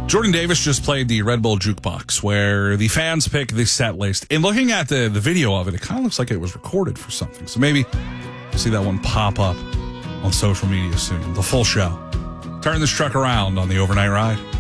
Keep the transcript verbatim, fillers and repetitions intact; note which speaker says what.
Speaker 1: Jordan Davis just played the Red Bull Jukebox, where the fans pick the set list. And looking at the, the video of it, it kind of looks like it was recorded for something. So maybe we'll see that one pop up on social media soon. The full show. Turn this truck around on the Overnight Ride.